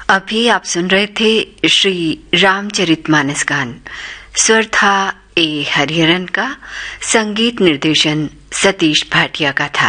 अभी आप सुन रहे थे श्री रामचरितमानस गान। स्वर था ए हरिहरन का, संगीत निर्देशन सतीश भाटिया का था।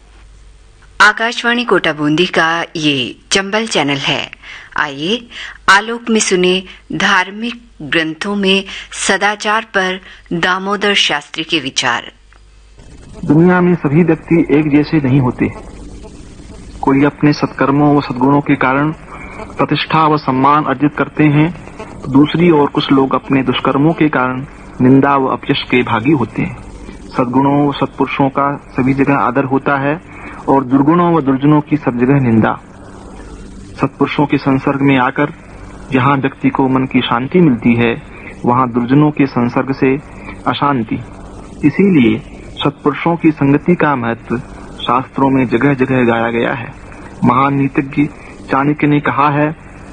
आकाशवाणी कोटा बूंदी का ये चंबल चैनल है। आइए आलोक में सुने धार्मिक ग्रंथों में सदाचार पर दामोदर शास्त्री के विचार। दुनिया में सभी व्यक्ति एक जैसे नहीं होते। कोई अपने सत्कर्मों व सद्गुणों के कारण प्रतिष्ठा व सम्मान अर्जित करते हैं, तो दूसरी ओर कुछ लोग अपने दुष्कर्मों के कारण निंदा व अपयश के भागी होते हैं। सद्गुणों व सत्पुरुषों का सभी जगह आदर होता है और दुर्गुणों व दुर्जनों की सब जगह निंदा। सत्पुरुषों के संसर्ग में आकर जहाँ व्यक्ति को मन की शांति मिलती है, वहाँ दुर्जनों के संसर्ग से अशांति। इसीलिए सत्पुरुषों की संगति का महत्व शास्त्रों में जगह जगह गाया गया है। महान नीतिज्ञ चाणक्य ने कहा है,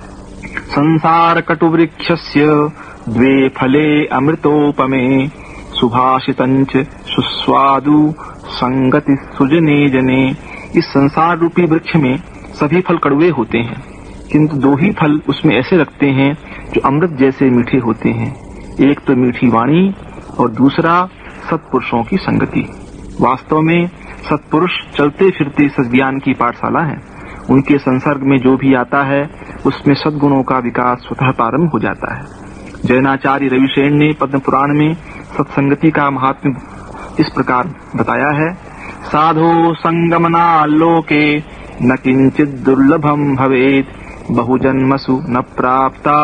संसार कटुवृक्षस्य द्वे फले अमृतोपमे सुभाषितंच सुस्वादु संगति सुजने जने। इस संसार रूपी वृक्ष में सभी फल कड़वे होते हैं, किंतु दो ही फल उसमें ऐसे लगते हैं जो अमृत जैसे मीठे होते हैं। एक तो मीठी वाणी और दूसरा सत्पुरुषों की संगति। वास्तव में सत्पुरुष चलते फिरते सज्ञान की पाठशाला है। उनके संसर्ग में जो भी आता है उसमें सद्गुणों का विकास स्वतः प्रारंभ हो जाता है। जैनाचार्य रविशेन ने पद्म पुराण में सत्संगति का महात्म्य इस प्रकार बताया है, साधो संगमना लोके न किंचित दुर्लभम भवेत बहुजन्मसु न प्राप्ता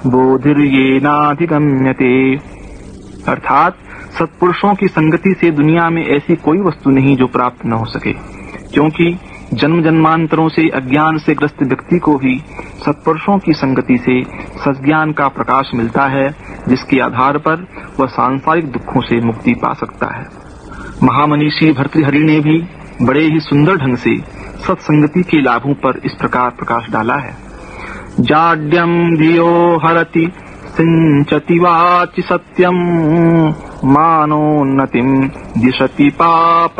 बोधिर्येनाधिगम्यते। अर्थात सत्पुरुषों की संगति से दुनिया में ऐसी कोई वस्तु नहीं जो प्राप्त न हो सके, क्योंकि जन्म जन्मांतरों से अज्ञान से ग्रस्त व्यक्ति को भी सत्पुरुषों की संगति से सज्ञान का प्रकाश मिलता है, जिसके आधार पर वह सांसारिक दुखों से मुक्ति पा सकता है। महामनीषी भर्तृहरि ने भी बड़े ही सुंदर ढंग से सत्संगति के लाभों पर इस प्रकार प्रकाश डाला है। जाड्यम धियो हरति सिंचति वाचि सत्यम मानोन्नतिम दिशति पाप